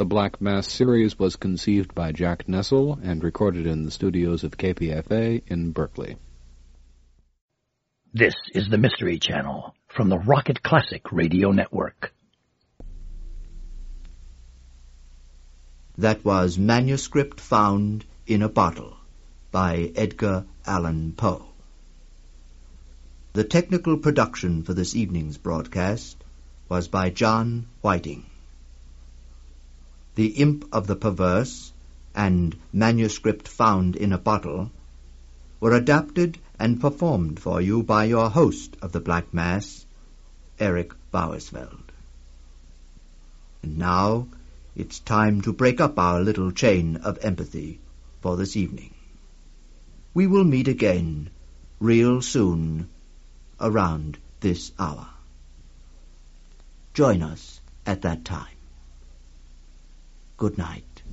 The Black Mass series was conceived by Jack Nessel and recorded in the studios of KPFA in Berkeley. This is the Mystery Channel from the Rocket Classic Radio Network. That was Manuscript Found in a Bottle by Edgar Allan Poe. The technical production for this evening's broadcast was by John Whiting. The Imp of the Perverse and Manuscript Found in a Bottle were adapted and performed for you by your host of the Black Mass, Eric Bauersfeld. And now it's time to break up our little chain of empathy for this evening. We will meet again real soon around this hour. Join us at that time. Good night.